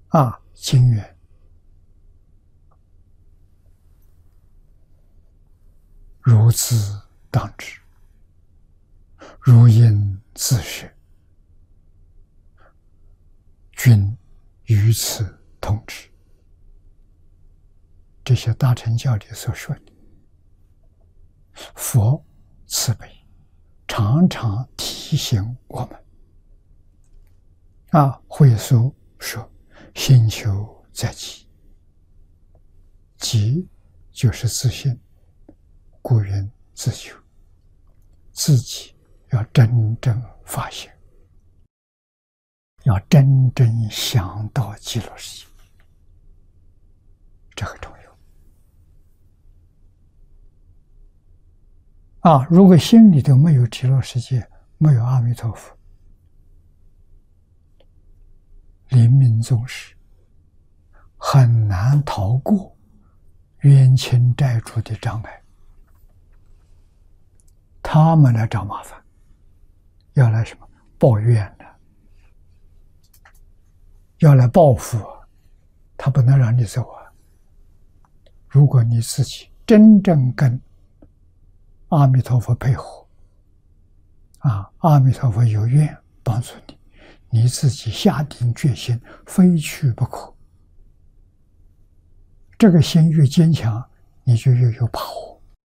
经愿如兹当知，如应自学，均于此同知。这些大乘教里所说的，佛慈悲，常常提醒我们。慧疏说：“心求在己，己就是自信，故云自求。自己要真正发现，要真正想到极乐世界，这很重要。如果心里头没有极乐世界，没有阿弥陀佛，临命终时很难逃过冤亲债主的障碍。他们来找麻烦，要来什么？抱怨的，要来报复他不能让你走如果你自己真正跟阿弥陀佛配合，阿弥陀佛有愿帮助你，你自己下定决心，非去不可。这个心越坚强，你就越有把握。